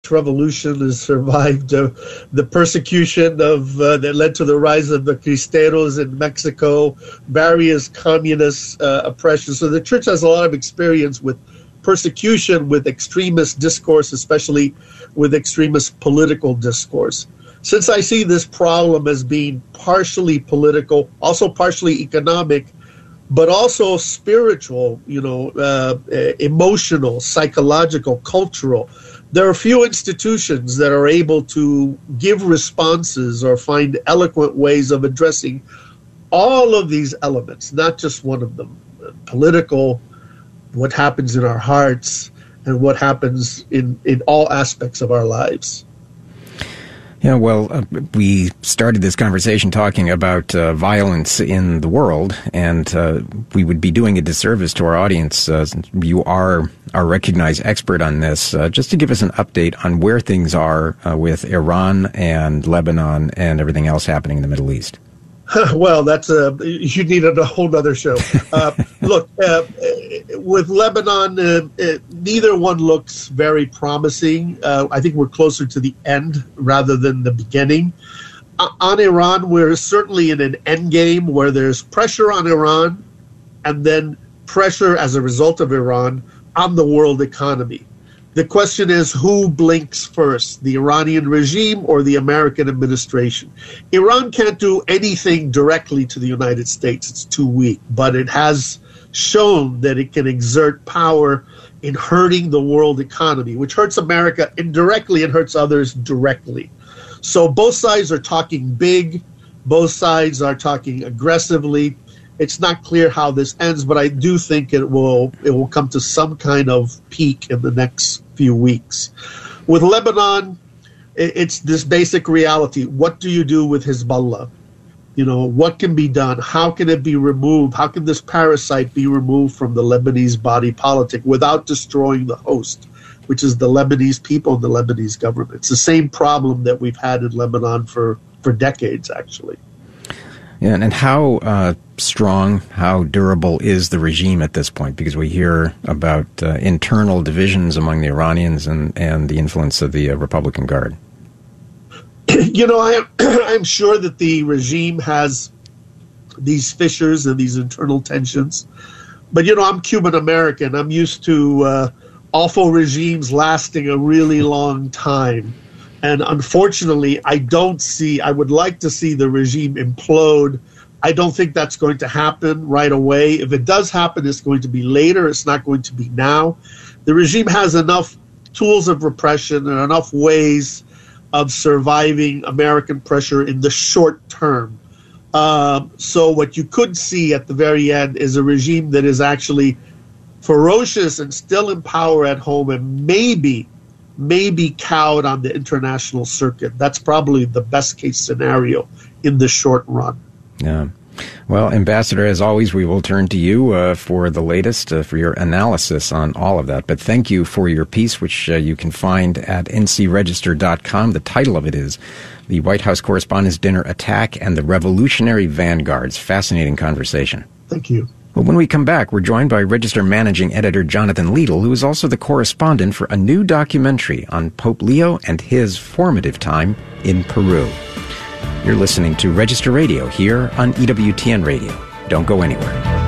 French Revolution has survived the persecution of that led to the rise of the Cristeros in Mexico, various communist oppressions. So the church has a lot of experience with persecution, with extremist discourse, especially with extremist political discourse. Since I see this problem as being partially political, also partially economic, but also spiritual, emotional, psychological, cultural. There are few institutions that are able to give responses or find eloquent ways of addressing all of these elements, not just one of them. Political, what happens in our hearts, and what happens in all aspects of our lives. Yeah, well, we started this conversation talking about violence in the world, and we would be doing a disservice to our audience. You are our recognized expert on this. Just to give us an update on where things are with Iran and Lebanon and everything else happening in the Middle East. Well, you need a whole other show. Look, with Lebanon, neither one looks very promising. I think we're closer to the end rather than the beginning. On Iran, we're certainly in an end game where there's pressure on Iran and then pressure as a result of Iran on the world economy. The question is, who blinks first, the Iranian regime or the American administration? Iran can't do anything directly to the United States. It's too weak. But it has shown that it can exert power in hurting the world economy, which hurts America indirectly and hurts others directly. So both sides are talking big. Both sides are talking aggressively. It's not clear how this ends, but I do think it will come to some kind of peak in the next few weeks. With Lebanon, it's this basic reality. What do you do with Hezbollah? What can be done? How can it be removed? How can this parasite be removed from the Lebanese body politic without destroying the host, which is the Lebanese people and the Lebanese government? It's the same problem that we've had in Lebanon for decades, actually. Yeah, and how strong, how durable is the regime at this point? Because we hear about internal divisions among the Iranians and the influence of the Republican Guard. I'm sure that the regime has these fissures and these internal tensions. But, I'm Cuban American. I'm used to awful regimes lasting a really long time. And unfortunately, I would like to see the regime implode. I don't think that's going to happen right away. If it does happen, it's going to be later. It's not going to be now. The regime has enough tools of repression and enough ways of surviving American pressure in the short term. So what you could see at the very end is a regime that is actually ferocious and still in power at home and maybe cowed on the international circuit. That's probably the best case scenario in the short run. Yeah. Well, Ambassador, as always, we will turn to you for the latest, for your analysis on all of that. But thank you for your piece, which you can find at ncregister.com. The title of it is The White House Correspondents' Dinner Attack and the Revolutionary Vanguards. Fascinating conversation. Thank you. Well, when we come back, we're joined by Register Managing Editor Jonathan Liedl, who is also the correspondent for a new documentary on Pope Leo and his formative time in Peru. You're listening to Register Radio here on EWTN Radio. Don't go anywhere.